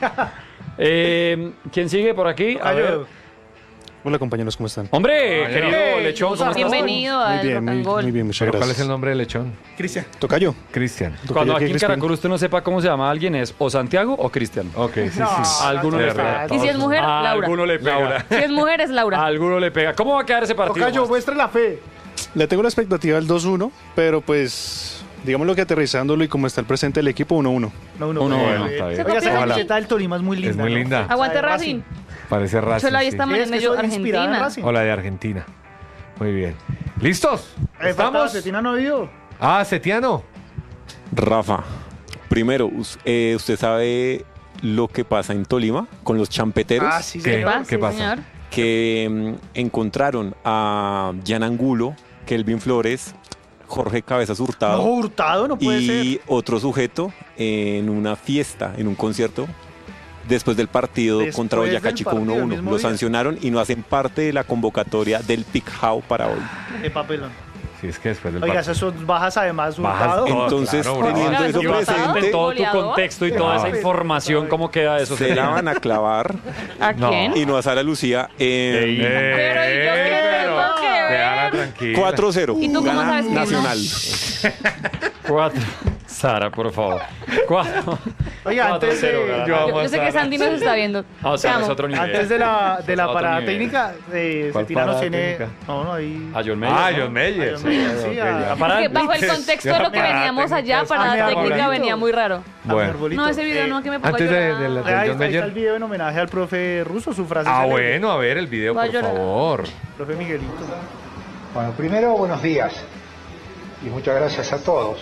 Speaker 4: Eh, ¿Quién sigue por aquí? A ver.
Speaker 1: Tocayo.
Speaker 7: Hola compañeros, ¿cómo están?
Speaker 4: Hombre,
Speaker 2: Ay,
Speaker 4: querido
Speaker 1: ay,
Speaker 4: Lechón, ¿cómo estás?
Speaker 3: Bienvenido
Speaker 7: Muy
Speaker 3: al
Speaker 7: bien,
Speaker 3: Rock
Speaker 7: muy,
Speaker 3: and Gold.
Speaker 7: muy bien, muchas
Speaker 2: Pero
Speaker 7: gracias.
Speaker 2: ¿cuál es el nombre del lechón?
Speaker 1: Cristian.
Speaker 7: Tocayo.
Speaker 2: Cristian.
Speaker 4: Cuando
Speaker 7: Tocayo,
Speaker 4: aquí en
Speaker 7: ¿quieres que-
Speaker 4: Caracol usted no sepa cómo se llama alguien, es o Santiago o Cristian.
Speaker 2: Ok, sí, sí.
Speaker 1: No,
Speaker 4: A alguno
Speaker 2: de
Speaker 4: le
Speaker 2: verdad.
Speaker 4: pega.
Speaker 3: Y si es mujer,
Speaker 4: A
Speaker 3: Laura.
Speaker 4: alguno le pega.
Speaker 2: Laura.
Speaker 3: Si es mujer, es
Speaker 4: A
Speaker 3: Laura.
Speaker 4: alguno le pega. ¿Cómo va a quedar ese partido?
Speaker 1: Tocayo,
Speaker 4: Master?
Speaker 1: muestra la fe.
Speaker 7: Le tengo la expectativa del dos uno, pero pues, digámoslo que aterrizándolo y como está el presente del equipo, uno uno.
Speaker 1: No, uno,
Speaker 4: Uno,
Speaker 1: eh,
Speaker 4: bueno,
Speaker 1: eh,
Speaker 2: está bien.
Speaker 1: Oiga, esa
Speaker 3: Ojalá.
Speaker 1: camiseta del Tolima es muy linda.
Speaker 2: Es muy
Speaker 1: ¿no?
Speaker 2: linda.
Speaker 3: Aguante
Speaker 1: La de
Speaker 3: Racing.
Speaker 2: Parece Racing.
Speaker 3: Yo la vi
Speaker 2: sí.
Speaker 3: esta
Speaker 1: Sí,
Speaker 3: mañana
Speaker 1: es
Speaker 3: en
Speaker 1: que
Speaker 3: ellos
Speaker 1: soy inspirada en
Speaker 3: Argentina.
Speaker 1: Racing.
Speaker 2: O la de Argentina. Muy bien. ¿Listos?
Speaker 1: Eh,
Speaker 2: ¿Estamos?
Speaker 1: faltaba, Cetina no vio.
Speaker 2: Ah, Setiano.
Speaker 6: Rafa, primero, us- eh, ¿usted sabe lo que pasa en Tolima con los champeteros?
Speaker 1: Ah, sí,
Speaker 2: ¿Qué?
Speaker 1: señor.
Speaker 3: Va,
Speaker 2: ¿Qué
Speaker 3: sí,
Speaker 2: pasa?
Speaker 3: señor.
Speaker 6: Que mm, encontraron a Jan Angulo, Kelvin Flores, Jorge Cabezas Hurtado
Speaker 1: No, Hurtado no puede
Speaker 6: y
Speaker 1: ser.
Speaker 6: otro sujeto en una fiesta, en un concierto, después del partido
Speaker 1: Después
Speaker 6: contra Boyacá
Speaker 1: del
Speaker 6: Chico
Speaker 1: partido, el
Speaker 6: uno uno.
Speaker 1: mismo
Speaker 6: Lo
Speaker 1: día.
Speaker 6: sancionaron y no hacen parte de la convocatoria del Picjao para hoy.
Speaker 1: De papelón.
Speaker 2: Sí, es que después del
Speaker 1: Oiga,
Speaker 2: partido.
Speaker 1: esas son bajas además,
Speaker 2: Bajas
Speaker 1: Hurtado.
Speaker 2: todas.
Speaker 6: Entonces,
Speaker 2: claro, bravo.
Speaker 6: teniendo
Speaker 3: Claro,
Speaker 6: eso
Speaker 3: ¿y basado?
Speaker 6: presente,
Speaker 4: En todo tu
Speaker 3: ¿Goleador?
Speaker 4: contexto y toda esa
Speaker 2: No.
Speaker 4: información, ¿cómo queda eso?
Speaker 6: se la van a clavar
Speaker 3: ¿A
Speaker 2: No.
Speaker 3: quién?
Speaker 6: y no a Sara Lucía en
Speaker 2: Eh,
Speaker 3: Pero, ¿y yo qué
Speaker 2: pero-
Speaker 3: tengo que ver?
Speaker 2: Déjala tranquila.
Speaker 6: cuatro cero.
Speaker 3: ¿Y tú cómo
Speaker 6: Gana
Speaker 3: sabes que no?
Speaker 6: Nacional.
Speaker 4: Cuatro. Sara, por favor. Cuatro.
Speaker 1: Oiga, antes
Speaker 4: cuatro cero,
Speaker 1: de,
Speaker 4: gana.
Speaker 2: Yo amo
Speaker 3: Yo, yo sé que
Speaker 2: Sara.
Speaker 3: Sandy nos está viendo.
Speaker 4: Ah, o sea,
Speaker 3: Te
Speaker 4: es
Speaker 3: amo.
Speaker 4: otro nivel.
Speaker 1: antes de la, de la
Speaker 4: Otro
Speaker 1: parada
Speaker 4: nivel.
Speaker 1: técnica, eh,
Speaker 2: ¿Cuál
Speaker 1: Cetina nos
Speaker 2: parada
Speaker 1: tiene...
Speaker 2: técnica?
Speaker 1: No, no, ahí...
Speaker 4: A John Mayer.
Speaker 2: Ah,
Speaker 4: ¿no?
Speaker 2: John Mayer.
Speaker 1: John Mayer, sí,
Speaker 2: ok,
Speaker 1: a-
Speaker 2: ya.
Speaker 4: La parada-
Speaker 3: Que bajo el contexto de lo que
Speaker 2: Ya,
Speaker 3: veníamos
Speaker 2: técnica,
Speaker 3: allá, para
Speaker 1: a mi
Speaker 3: la técnica
Speaker 1: arbolito.
Speaker 3: venía muy raro.
Speaker 1: a mi
Speaker 2: Bueno.
Speaker 1: arbolito.
Speaker 3: No, ese video
Speaker 1: Eh,
Speaker 3: no, que me pongo a
Speaker 2: antes de-
Speaker 3: llorar.
Speaker 2: de la-
Speaker 1: Ahí,
Speaker 2: John
Speaker 1: ahí está
Speaker 2: Mayer.
Speaker 1: el video en homenaje al profe ruso, su frase
Speaker 2: Ah,
Speaker 1: célebre.
Speaker 2: bueno, a ver el video,
Speaker 3: Va a
Speaker 2: por
Speaker 3: llorar.
Speaker 2: favor.
Speaker 1: Profe Miguelito.
Speaker 8: Bueno, primero, buenos días y muchas gracias a todos.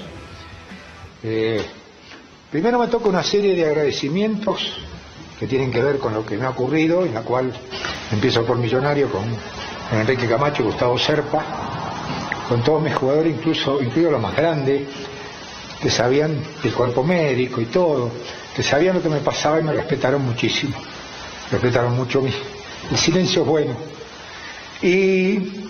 Speaker 8: Eh, primero me toca una serie de agradecimientos que tienen que ver con lo que me ha ocurrido, en la cual empiezo por Millonario con, con Enrique Camacho y Gustavo Serpa, con todos mis jugadores, incluso incluidos los más grandes, que sabían el cuerpo médico y todo, que sabían lo que me pasaba y me respetaron muchísimo. Respetaron mucho mi, el silencio es bueno. Y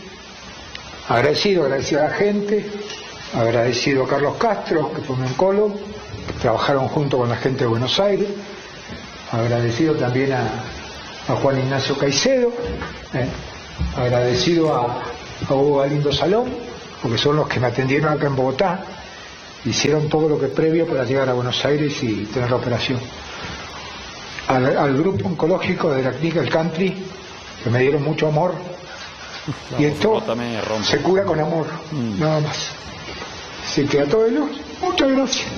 Speaker 8: agradecido, agradecido a la gente, agradecido a Carlos Castro, que fue mi oncólogo, trabajaron junto con la gente de Buenos Aires. Agradecido también a, a Juan Ignacio Caicedo, eh, agradecido a, a Hugo Galindo Salón, porque son los que me atendieron acá en Bogotá, hicieron todo lo que previo para llegar a Buenos Aires y tener la operación. Al, al grupo oncológico de la clínica El Country, que me dieron mucho amor, y esto se cura con amor, mm. nada más. Así que a todos ellos, muchas gracias.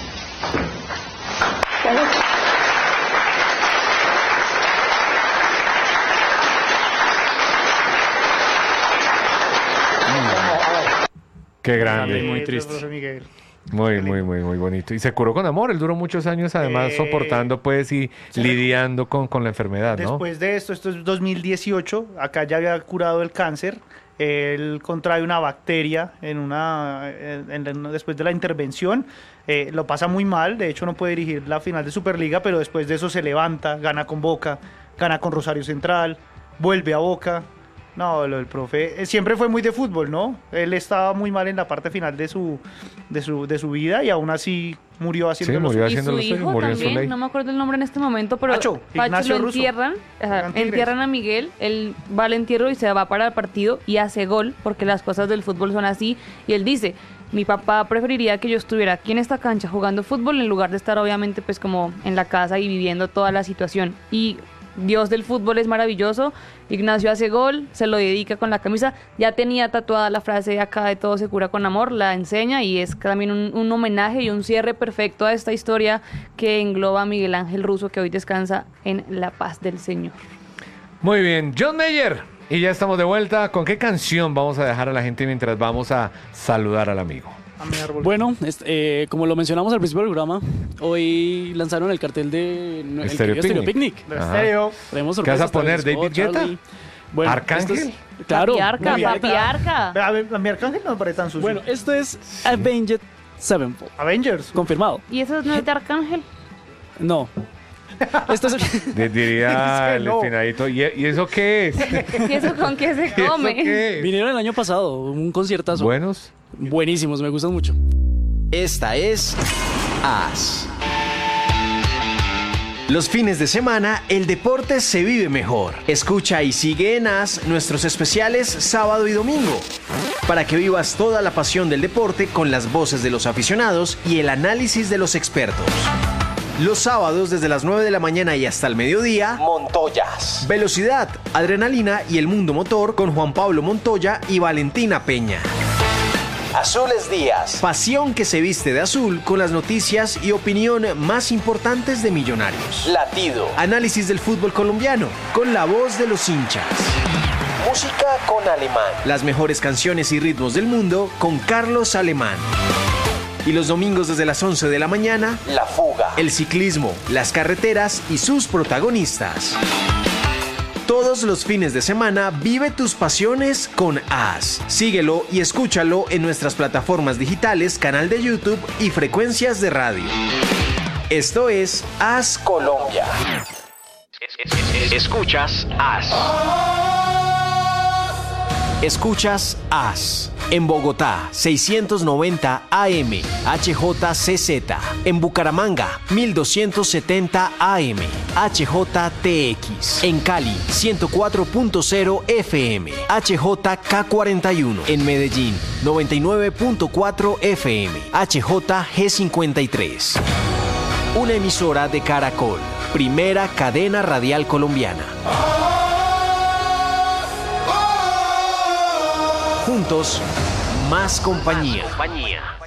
Speaker 2: Qué grande.
Speaker 4: Muy triste.
Speaker 2: Muy, muy, muy, muy bonito. Y se curó con amor. Él duró muchos años, además, eh, soportando, pues, y lidiando con, con la enfermedad, ¿no?
Speaker 1: Después de esto, esto es dos mil dieciocho, acá ya había curado el cáncer. Él contrae una bacteria en una, en, en, después de la intervención. Eh, lo pasa muy mal. De hecho, no puede dirigir la final de Superliga, pero después de eso se levanta, gana con Boca, gana con Rosario Central, vuelve a Boca. No, lo del profe eh, siempre fue muy de fútbol, ¿no? Él estaba muy mal en la parte final de su de su, de su vida y aún así murió haciendo
Speaker 2: sí,
Speaker 1: lo
Speaker 2: murió
Speaker 1: suyo.
Speaker 2: haciendo
Speaker 3: y
Speaker 2: lo
Speaker 3: su
Speaker 2: suyo,
Speaker 3: hijo
Speaker 2: murió en su
Speaker 3: también,
Speaker 2: ley.
Speaker 3: no me acuerdo el nombre en este momento, pero
Speaker 1: Pacho,
Speaker 3: Pacho
Speaker 1: Ignacio
Speaker 3: lo
Speaker 1: Russo.
Speaker 3: entierran, ajá, entierran a Miguel, él va al entierro y se va para el partido y hace gol, porque las cosas del fútbol son así, y él dice, mi papá preferiría que yo estuviera aquí en esta cancha jugando fútbol en lugar de estar obviamente pues como en la casa y viviendo toda la situación. Y Dios del fútbol es maravilloso. Ignacio hace gol, se lo dedica con la camisa. Ya tenía tatuada la frase acá de todo se cura con amor, la enseña y es también un, un homenaje y un cierre perfecto a esta historia que engloba a Miguel Ángel Russo, que hoy descansa en la paz del Señor.
Speaker 2: Muy bien, John Mayer. Y ya estamos de vuelta. ¿Con qué canción vamos a dejar a la gente mientras vamos a saludar al amigo?
Speaker 9: Bueno, eh, como lo mencionamos al principio del programa, hoy lanzaron el cartel de el
Speaker 2: Stereo
Speaker 9: Stereo
Speaker 2: Picnic.
Speaker 9: Picnic.
Speaker 1: Stereo.
Speaker 2: ¿Qué vas a poner, David Guetta?
Speaker 9: Bueno,
Speaker 2: ¿Arcángel?
Speaker 9: Es, claro.
Speaker 3: Papiarca,
Speaker 9: muy bien.
Speaker 3: papiarca.
Speaker 1: A, ver, a mi Arcángel no me parece tan sucio.
Speaker 9: Bueno, esto es Avenged Sevenfold.
Speaker 1: Avengers.
Speaker 9: Confirmado.
Speaker 3: ¿Y eso no es de Arcángel?
Speaker 9: No. Esto es...
Speaker 2: D- Diría el
Speaker 1: No.
Speaker 2: finadito. ¿Y, ¿Y eso qué es?
Speaker 3: ¿Y eso con qué se
Speaker 2: ¿Eso
Speaker 3: come?
Speaker 2: qué es?
Speaker 9: Vinieron el año pasado, un conciertazo.
Speaker 2: ¿Buenos?
Speaker 9: Buenísimos, me gustan mucho.
Speaker 10: Esta es As. Los fines de semana, el deporte se vive mejor. Escucha y sigue en As nuestros especiales sábado y domingo, para que vivas toda la pasión del deporte con las voces de los aficionados y el análisis de los expertos. Los sábados desde las nueve de la mañana y hasta el mediodía, Montoyas. Velocidad, adrenalina y el mundo motor con Juan Pablo Montoya y Valentina Peña. Azules Días. Pasión que se viste de azul con las noticias y opinión más importantes de Millonarios. Latido. Análisis del fútbol colombiano con la voz de los hinchas. Música con Alemán. Las mejores canciones y ritmos del mundo con Carlos Alemán. Y los domingos desde las once de la mañana, La Fuga. El ciclismo, las carreteras y sus protagonistas. Todos los fines de semana vive tus pasiones con As. Síguelo y escúchalo en nuestras plataformas digitales, canal de YouTube y frecuencias de radio. Esto es As Colombia. Escuchas As. Escuchas As. En Bogotá, seiscientos noventa A M, H J C Z. En Bucaramanga, mil doscientos setenta A M, H J T X. En Cali, ciento cuatro punto cero F M, H J K cuarenta y uno. En Medellín, noventa y nueve punto cuatro F M, H J G cincuenta y tres. Una emisora de Caracol, primera cadena radial colombiana. Juntos, más compañía.